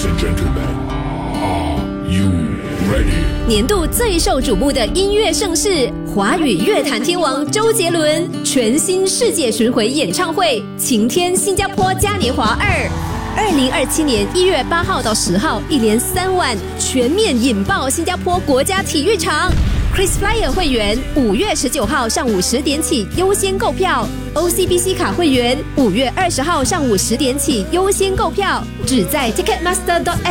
Ladies and gentlemen, are you ready? 年度最受瞩目的音乐盛事，华语乐坛天王周杰伦全新世界巡回演唱会晴天新加坡嘉年华2，2027年1月8号到10号，一连3晚全面引爆新加坡国家体育场。KrisFlyer 会员5月19号上午10点起优先购票 ，OCBC 卡会员5月20号上午10点起优先购票，只在 Ticketmaster.sg